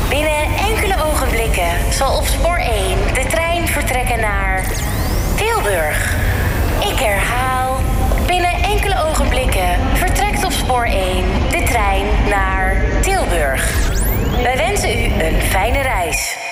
Binnen enkele ogenblikken zal op spoor 1 de trein vertrekken naar Tilburg. Ik herhaal, binnen enkele ogenblikken vertrekt op spoor 1 de trein naar Tilburg. Wij wensen u een fijne reis.